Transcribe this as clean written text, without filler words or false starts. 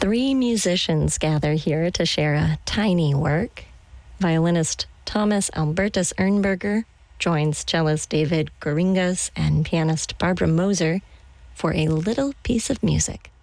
Three musicians gather here to share a tiny work. Violinist Thomas Albertus Ernberger joins cellist David Goringas and pianist Barbara Moser for a little piece of music.